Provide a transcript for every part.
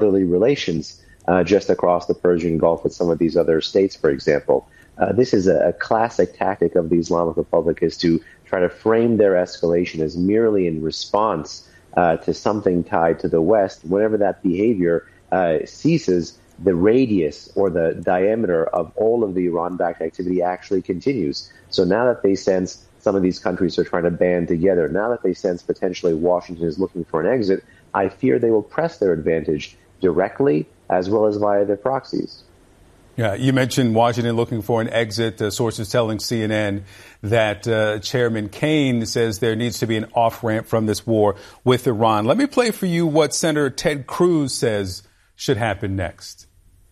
relations just across the Persian Gulf with some of these other states, for example. This is a classic tactic of the Islamic Republic, is to try to frame their escalation as merely in response to something tied to the West. Whenever that behavior ceases, the radius or the diameter of all of the Iran-backed activity actually continues. So now that they sense some of these countries are trying to band together, now that they sense potentially Washington is looking for an exit, I fear they will press their advantage directly as well as via their proxies. Yeah, you mentioned Washington looking for an exit. Sources telling CNN that Chairman Kaine says there needs to be an off-ramp from this war with Iran. Let me play for you what Senator Ted Cruz says should happen next.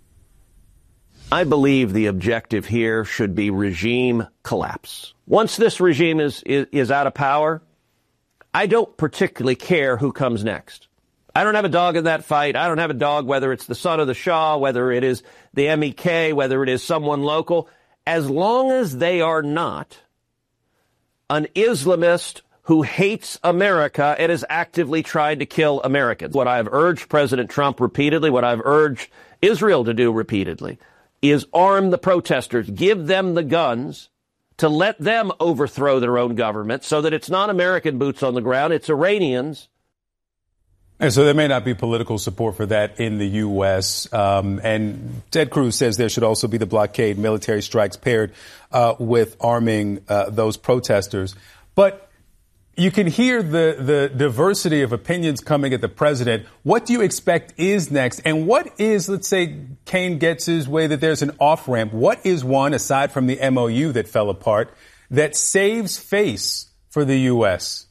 I believe the objective here should be regime collapse. Once this regime is out of power, I don't particularly care who comes next. I don't have a dog in that fight. I don't have a dog whether it's the son of the Shah, whether it is the MEK, whether it is someone local. As long as they are not an Islamist who hates America and is actively trying to kill Americans. What I've urged President Trump repeatedly, what I've urged Israel to do repeatedly, is arm the protesters, give them the guns to let them overthrow their own government so that it's not American boots on the ground, it's Iranians. And so there may not be political support for that in the U.S. And Ted Cruz says there should also be the blockade, military strikes paired with arming those protesters. But you can hear the diversity of opinions coming at the president. What do you expect is next? And what is, let's say, Kaine gets his way, that there's an off-ramp. What is one, aside from the MOU that fell apart, that saves face for the U.S.?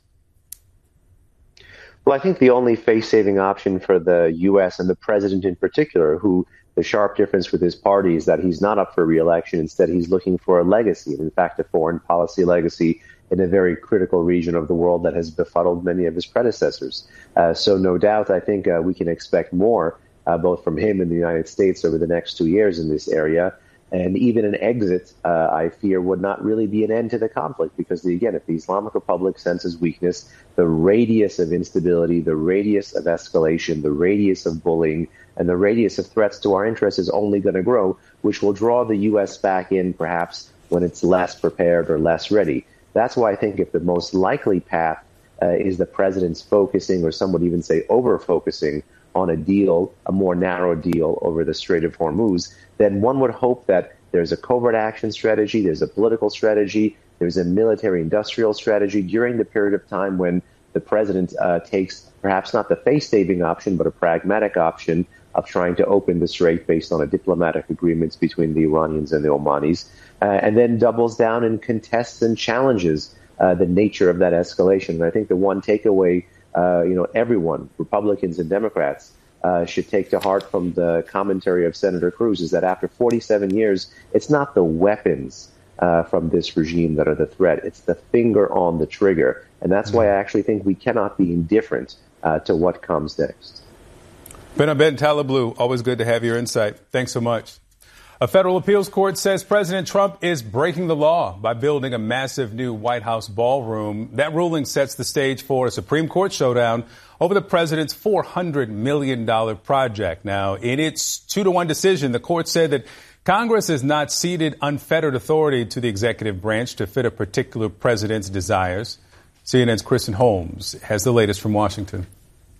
Well, I think the only face-saving option for the U.S. and the president in particular, who the sharp difference with his party is that he's not up for re-election. Instead, he's looking for a legacy, and in fact, a foreign policy legacy in a very critical region of the world that has befuddled many of his predecessors. So no doubt, I think we can expect more, both from him and the United States over the next 2 years in this area. And even an exit, I fear, would not really be an end to the conflict, because, again, if the Islamic Republic senses weakness, the radius of instability, the radius of escalation, the radius of bullying, and the radius of threats to our interests is only going to grow, which will draw the U.S. back in perhaps when it's less prepared or less ready. That's why I think if the most likely path is the president's focusing, or some would even say over-focusing, on a deal, a more narrow deal over the Strait of Hormuz, then one would hope that there's a covert action strategy, there's a political strategy, there's a military-industrial strategy during the period of time when the president takes perhaps not the face-saving option, but a pragmatic option of trying to open the strait based on a diplomatic agreements between the Iranians and the Omanis, and then doubles down and contests and challenges the nature of that escalation. And I think the one takeaway, everyone, Republicans and Democrats, should take to heart from the commentary of Senator Cruz is that after 47 years, it's not the weapons from this regime that are the threat. It's the finger on the trigger. And that's why I actually think we cannot be indifferent to what comes next. Ben Taleblu, always good to have your insight. Thanks so much. A federal appeals court says President Trump is breaking the law by building a massive new White House ballroom. That ruling sets the stage for a Supreme Court showdown over the president's $400 million project. Now, in its 2-1 decision, the court said that Congress has not ceded unfettered authority to the executive branch to fit a particular president's desires. CNN's Kristen Holmes has the latest from Washington.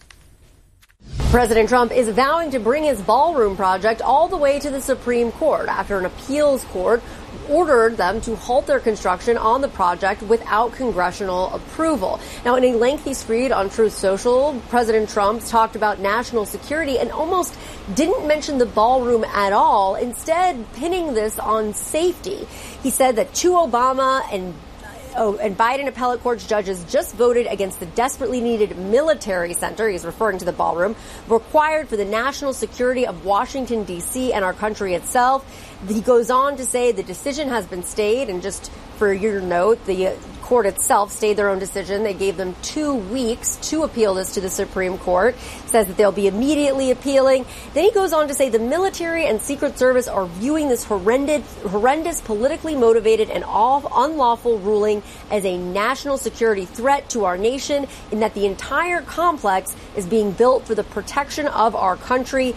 President Trump is vowing to bring his ballroom project all the way to the Supreme Court after an appeals court ordered them to halt their construction on the project without congressional approval. Now, in a lengthy screed on Truth Social, President Trump talked about national security and almost didn't mention the ballroom at all, instead pinning this on safety. He said that two Obama and Biden appellate court judges just voted against the desperately needed military center, he's referring to the ballroom, required for the national security of Washington, D.C. and our country itself. He goes on to say the decision has been stayed and just for your note, the court itself stayed their own decision. They gave them 2 weeks to appeal this to the Supreme Court. Says that they'll be immediately appealing. Then he goes on to say the military and Secret Service are viewing this horrendous politically motivated and unlawful ruling as a national security threat to our nation, in that the entire complex is being built for the protection of our country.